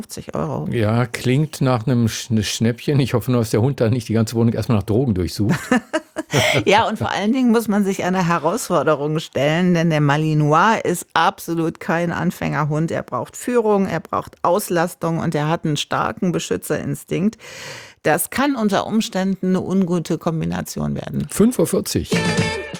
€. Ja, klingt nach einem Schnäppchen. Ich hoffe nur, dass der Hund da nicht die ganze Wohnung erstmal nach Drogen durchsucht. Ja, und vor allen Dingen muss man sich einer Herausforderung stellen, denn der Malinois ist absolut kein Anfängerhund. Er braucht Führung, er braucht Auslastung und er hat einen starken Beschützerinstinkt. Das kann unter Umständen eine ungute Kombination werden. 5:40 Uhr.